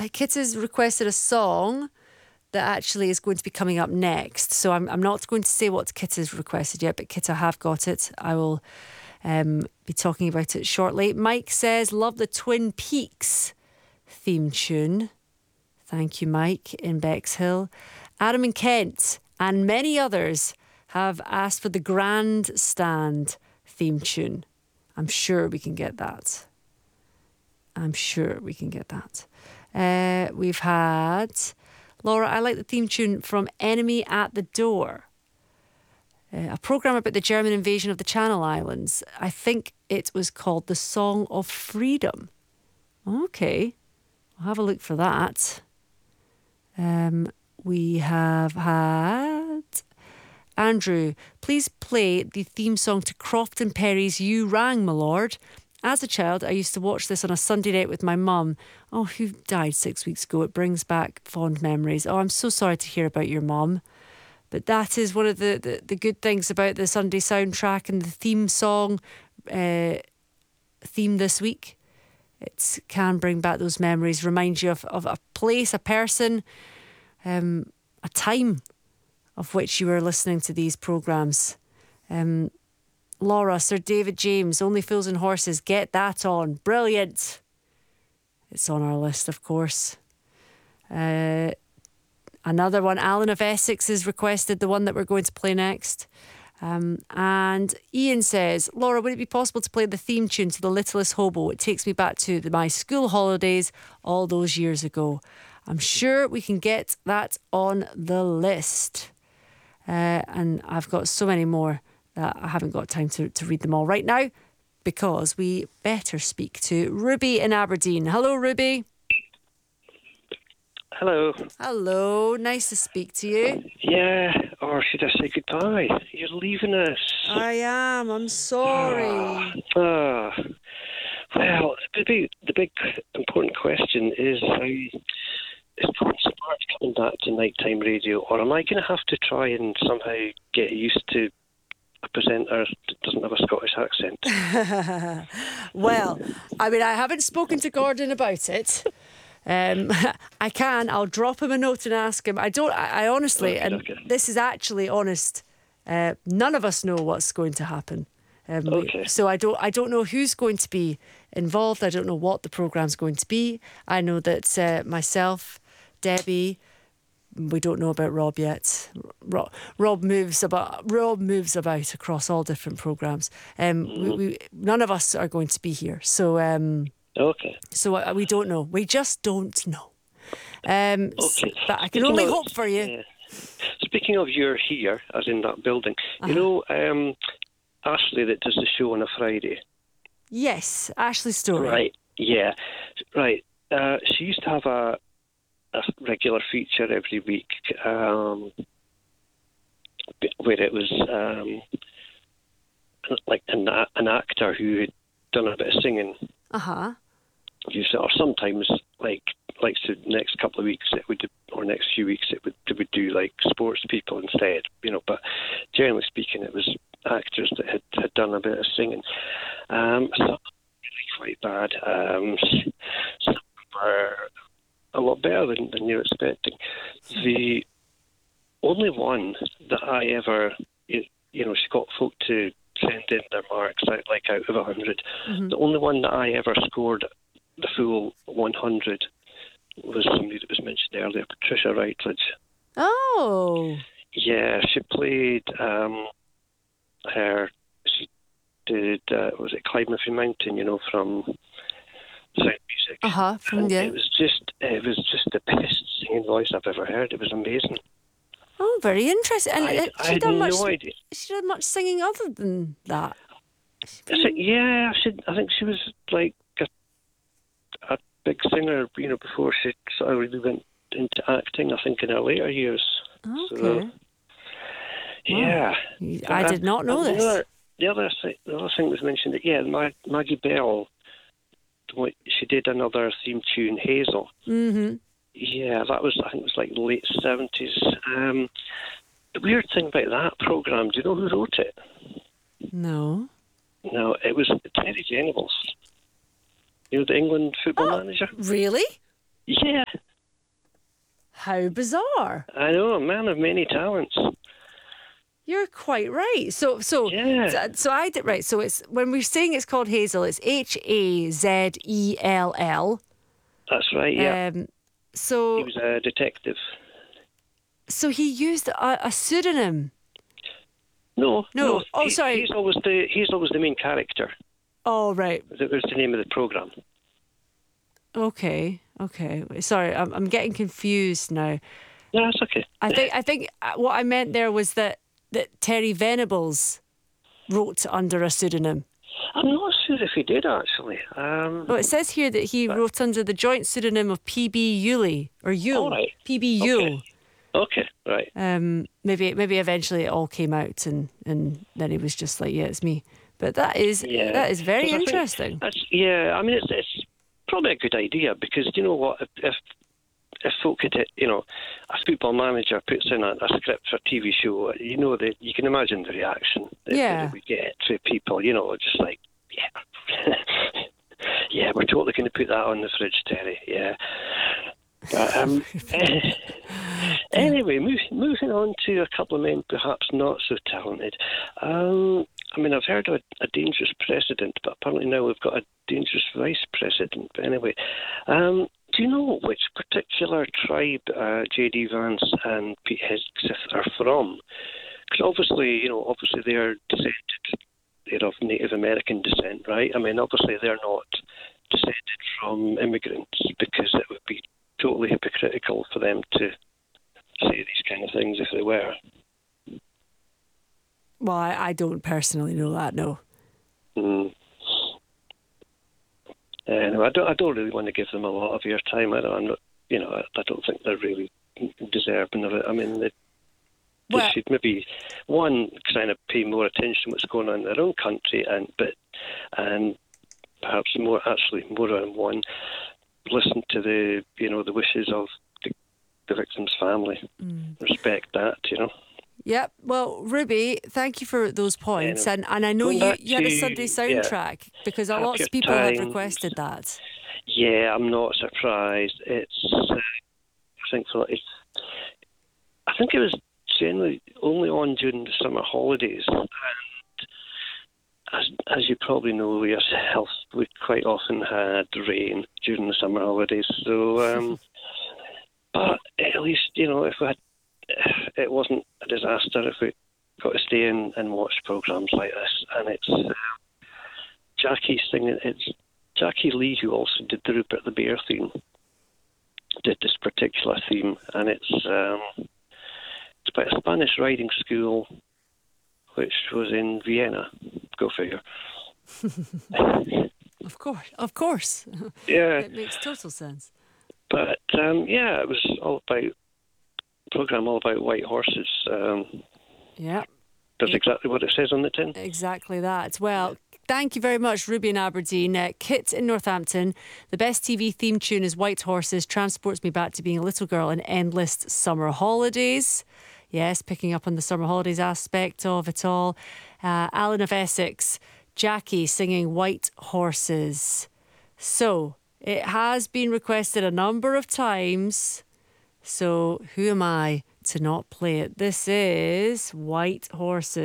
Kit has requested a song that actually is going to be coming up next. So I'm not going to say what Kit has requested yet, but Kit, I have got it. I will be talking about it shortly. Mike says, love the Twin Peaks theme tune. Thank you, Mike, in Bexhill. Adam and Kent and many others have asked for the Grandstand theme tune. I'm sure we can get that. We've had Laura, I like the theme tune from Enemy at the Door, a programme about the German invasion of the Channel Islands. I think it was called The Song of Freedom. Okay, I'll have a look for that. We have had Andrew, please play the theme song to Crofton Perry's You Rang, My Lord. As a child, I used to watch this on a Sunday night with my mum, who died 6 weeks ago. It brings back fond memories. Oh, I'm so sorry to hear about your mum. But that is one of the good things about the Sunday soundtrack and the theme song theme this week. It can bring back those memories, remind you of a place, a person, a time of which you were listening to these programmes. Laura, Sir David James, Only Fools and Horses, get that on. Brilliant. It's on our list, of course. Another one, Alan of Essex has requested the one that we're going to play next. And Ian says, Laura, would it be possible to play the theme tune to The Littlest Hobo? It takes me back to my school holidays all those years ago. I'm sure we can get that on the list. And I've got so many more that I haven't got time to read them all right now, because we better speak to Ruby in Aberdeen. Hello, Ruby. Hello. Hello, nice to speak to you. Yeah, or should I say goodbye? You're leaving us. I am, I'm sorry. Well, the big important question is is Tom Spark coming back to nighttime radio, or am I going to have to try and somehow get used to a presenter that doesn't have a Scottish accent? Well, I mean, I haven't spoken to Gordon about it. I'll drop him a note and ask him. I honestly, okay. This is actually honest, none of us know what's going to happen. Okay. So I don't know who's going to be involved. I don't know what the programme's going to be. I know that myself, Debbie, we don't know about Rob yet. Rob moves about across all different programmes. None of us are going to be here. So Okay. So we don't know. We just don't know. Okay. But I can only hope for you. Yeah. Speaking of you're here, as in that building, you know Ashley that does the show on a Friday? Yes, Ashley Story. Right, yeah. Right. She used to have a regular feature every week where it was like an actor who had done a bit of singing. Uh-huh. Or sometimes, like the next couple of weeks, or next few weeks, they would do like sports people instead, But generally speaking, it was actors that had done a bit of singing. Some really quite bad. Some were a lot better than you're expecting. The only one that I ever, she got folk to send in their marks out of 100. Mm-hmm. The only one that I ever scored the full 100 was somebody that was mentioned earlier, Patricia Routledge. Oh. Yeah, she played she did, was it Climb Every Mountain, from Sound Music. Uh-huh, It was just the best singing voice I've ever heard. It was amazing. Oh, very interesting. And I had no idea. She did much singing other than that? Yeah, I think she was like a big singer, before she sort of really went into acting, I think, in her later years. Okay. So, yeah. I did not know this. The other thing was mentioned that, Maggie Bell, she did another theme tune, Hazel. Mm-hmm. Yeah, I think it was like late 70s. The weird thing about that programme, do you know who wrote it? No. No, it was Terry Venables. The England football manager. Really? Yeah, How bizarre. I know, a man of many talents. You're quite right. So Yeah. I did right. So it's when we're saying it's called Hazel, it's Hazell. That's right, yeah. He So was a detective. he used a pseudonym. No, No. Oh, sorry. He's always the main character. Oh, right. That was the name of the program. Okay. Sorry, I'm getting confused now. No, that's okay. I think what I meant there was that Terry Venables wrote under a pseudonym. I'm not sure if he did actually. Well, it says here that he wrote under the joint pseudonym of P.B. Yule or Yule. All right. P.B. Yule. Okay, right. Maybe eventually it all came out and then he was just like, yeah, it's me. But that is very interesting. I mean, it's probably a good idea because you know what, if folk could, a football manager puts in a script for a TV show, you know that you can imagine the reaction that we get to people. You know, just like yeah, we're totally going to put that on the fridge, Terry. Yeah. Anyway, moving on to a couple of men perhaps not so talented. I mean, I've heard of a dangerous president, but apparently now we've got a dangerous vice president. But anyway, do you know which particular tribe J.D. Vance and Pete Hegseth are from? Because obviously they're they're of Native American descent, right? I mean, obviously they're not descended from immigrants because it would be totally hypocritical for them to say these kind of things if they were. Well, I don't personally know that, no. No, I don't really want to give them a lot of your time. I don't think they're really deserving of it. I mean, they should maybe kind of pay more attention to what's going on in their own country, and perhaps more than one, listen to the wishes of the victim's family. Respect that, Yep. Well, Ruby, thank you for those points. And I know you had a Sunday soundtrack because a lot of people have requested that. Yeah, I'm not surprised. It's I think it was generally only on during the summer holidays. And as you probably know yourself, we quite often had rain during the summer holidays. So, but at least, if we had, it wasn't a disaster if we got to stay in and watch programmes like this. And it's Jackie singing. It's Jackie Lee, who also did the Rupert the Bear theme, did this particular theme, and it's by a Spanish riding school, which was in Vienna. Go figure. Of course. Yeah, it makes total sense. But it was all about. Program all about white horses. Yeah. That's exactly what it says on the tin. Exactly that. Well, thank you very much, Ruby in Aberdeen. Kit in Northampton. The best TV theme tune is White Horses, transports me back to being a little girl in endless summer holidays. Yes, picking up on the summer holidays aspect of it all. Alan of Essex, Jackie singing White Horses. So, it has been requested a number of times. So who am I to not play it? This is White Horses.